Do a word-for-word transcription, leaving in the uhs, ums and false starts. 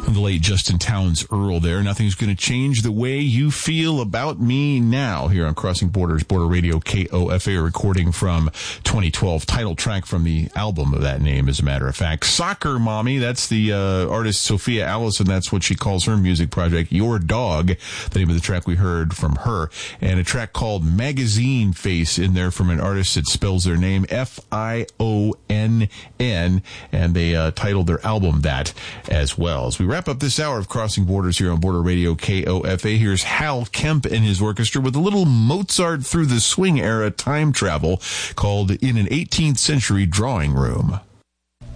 The late Justin Townes Earl there. Nothing's going to change the way you feel about me now here on Crossing Borders, Border Radio, K O F A, a recording from twenty twelve. Title track from the album of that name, as a matter of fact. Soccer Mommy, that's the uh, artist Sophia Allison. That's what she calls her music project. Your Dog, the name of the track we heard from her. And a track called Magazine Face in there from an artist that spells their name F I O N N. And they uh, titled their album that as well. As we wrap up this hour of Crossing Borders here on Border Radio K O F A, here's Hal Kemp and his orchestra with a little Mozart through the swing era time travel called In an eighteenth Century Drawing Room.